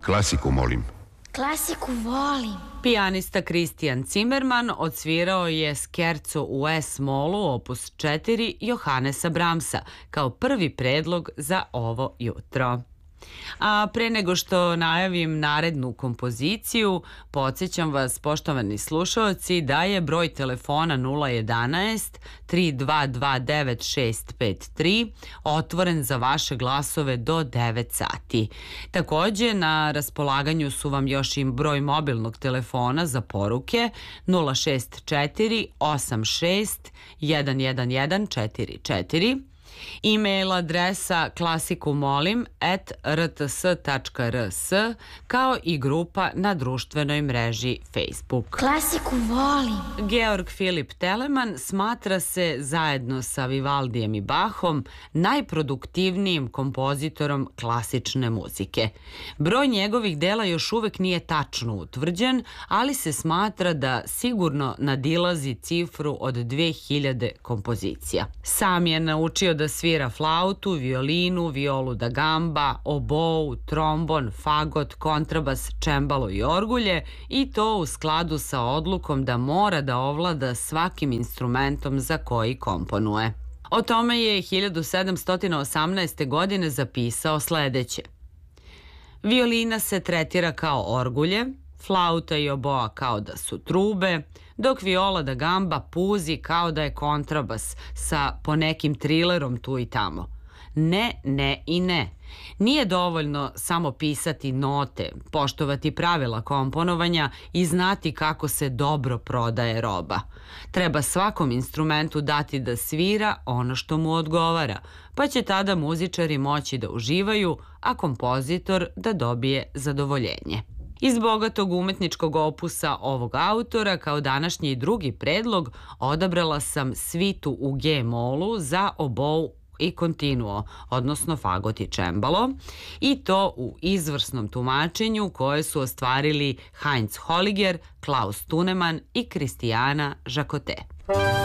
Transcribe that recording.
Klasiku, molim. Klasiku volim. Pijanista Christian Zimmerman odsvirao je Scherzo u S-molu opus 4 Johannesa Brahmsa kao prvi predlog za ovo jutro. A pre nego što najavim narednu kompoziciju, podsjećam vas, poštovani slušaoci, da je broj telefona 011 3229 653 otvoren za vaše glasove do 9 sati. Takođe, na raspolaganju su vam još i broj mobilnog telefona za poruke 064 86 11144, e-mail adresa klasikumolim@rts.rs, kao i grupa na društvenoj mreži Facebook. Klasiku volim. Georg Filip Telemann smatra se, zajedno sa Vivaldijem i Bachom, najproduktivnijim kompozitorom klasične muzike. Broj njegovih dela još uvek nije tačno utvrđen, ali se smatra da sigurno nadilazi cifru od 2000 kompozicija. Sam je naučio da svira flautu, violinu, violu da gamba, obou, trombon, fagot, kontrabas, čembalo i orgulje, i to u skladu sa odlukom da mora da ovlada svakim instrumentom za koji komponuje. O tome je 1718. godine zapisao sledeće. Violina se tretira kao orgulje, flauta i oboa kao da su trube, dok viola da gamba puzi kao da je kontrabas sa ponekim trilerom tu i tamo. Ne, ne i ne. Nije dovoljno samo pisati note, poštovati pravila komponovanja i znati kako se dobro prodaje roba. Treba svakom instrumentu dati da svira ono što mu odgovara, pa će tada muzičari moći da uživaju, a kompozitor da dobije zadovoljenje. Iz bogatog umetničkog opusa ovog autora, kao današnji i drugi predlog, odabrala sam svitu u G-molu za obou i continuo, odnosno fagot i čembalo, i to u izvrsnom tumačenju koje su ostvarili Heinz Holliger, Klaus Thunemann i Christiana Jacotet.